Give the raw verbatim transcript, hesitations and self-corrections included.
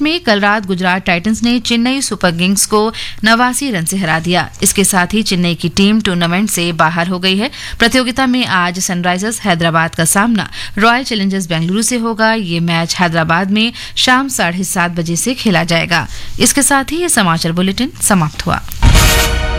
में कल रात गुजरात टाइटंस ने चेन्नई सुपर किंग्स को नवासी रन से हरा दिया। इसके साथ ही चेन्नई की टीम टूर्नामेंट से बाहर हो गई है। प्रतियोगिता में आज सनराइजर्स हैदराबाद का सामना रॉयल चैलेंजर्स बेंगलुरु से होगा। ये मैच हैदराबाद में शाम साढ़े सात बजे से खेला जाएगा। इसके साथ ही ये समाचार बुलेटिन समाप्त हुआ।